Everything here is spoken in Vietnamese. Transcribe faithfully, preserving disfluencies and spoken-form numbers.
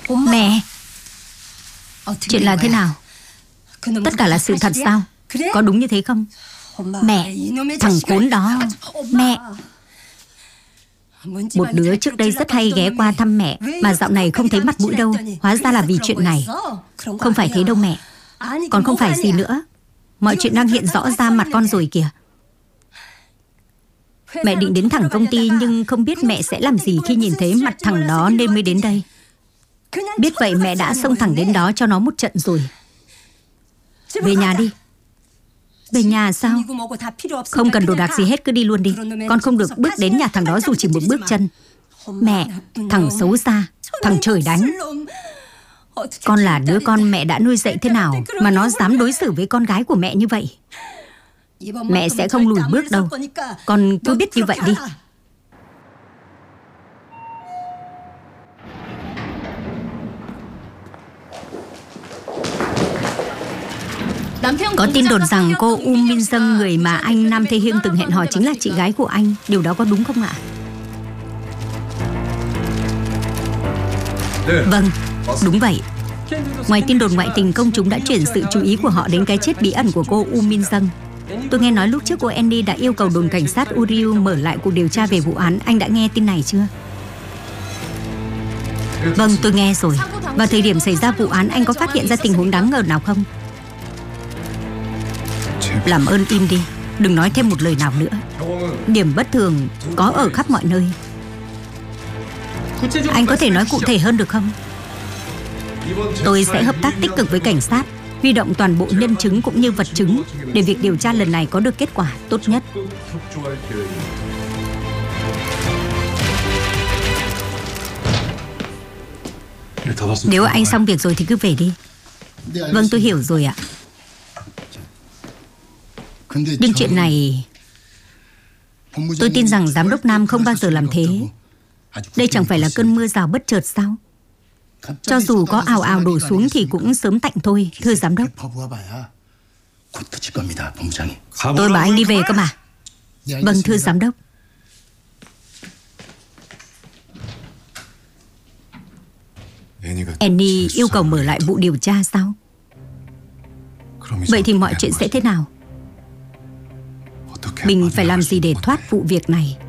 Mẹ, chuyện là thế nào? Tất cả là sự thật sao? Có đúng như thế không? Mẹ, thằng khốn đó. Mẹ, một đứa trước đây rất hay ghé qua thăm mẹ, mà dạo này không thấy mặt mũi đâu. Hóa ra là vì chuyện này. Không phải thế đâu mẹ. Còn không phải gì nữa. Mọi chuyện đang hiện rõ ra mặt con rồi kìa. Mẹ định đến thẳng công ty, nhưng không biết mẹ sẽ làm gì khi nhìn thấy mặt thằng đó nên mới đến đây. Biết vậy mẹ đã xông thẳng đến đó cho nó một trận rồi. Về nhà đi. Về nhà sao? Không cần đồ đạc gì hết, cứ đi luôn đi. Con không được bước đến nhà thằng đó dù chỉ một bước chân. Mẹ, thằng xấu xa, thằng trời đánh. Con là đứa con mẹ đã nuôi dạy thế nào mà nó dám đối xử với con gái của mẹ như vậy? Mẹ sẽ không lùi bước đâu. Con cứ biết như vậy đi. Có tin đồn rằng cô U Min Jung, người mà anh Nam Tae Hyung từng hẹn hò, chính là chị gái của anh. Điều đó có đúng không ạ? Vâng, đúng vậy. Ngoài tin đồn ngoại tình, công chúng đã chuyển sự chú ý của họ đến cái chết bí ẩn của cô U Min Jung. Tôi nghe nói lúc trước cô Annie đã yêu cầu đồn cảnh sát Uryu mở lại cuộc điều tra về vụ án. Anh đã nghe tin này chưa? Vâng, tôi nghe rồi. Và thời điểm xảy ra vụ án, anh có phát hiện ra tình huống đáng ngờ nào không? Làm ơn im đi, đừng nói thêm một lời nào nữa. Điểm bất thường có ở khắp mọi nơi. Anh có thể nói cụ thể hơn được không? Tôi sẽ hợp tác tích cực với cảnh sát, huy động toàn bộ nhân chứng cũng như vật chứng để việc điều tra lần này có được kết quả tốt nhất. Nếu anh xong việc rồi thì cứ về đi. Vâng, tôi hiểu rồi ạ. Nhưng chuyện này, tôi tin rằng giám đốc Nam không bao giờ làm thế. Đây chẳng phải là cơn mưa rào bất chợt sao? Cho dù có ào ào đổ xuống thì cũng sớm tạnh thôi, thưa giám đốc. Tôi bảo anh đi về cơ mà. Vâng, thưa giám đốc. Annie yêu cầu mở lại vụ điều tra sao? Vậy thì mọi chuyện sẽ thế nào? Mình phải làm gì để thoát vụ việc này?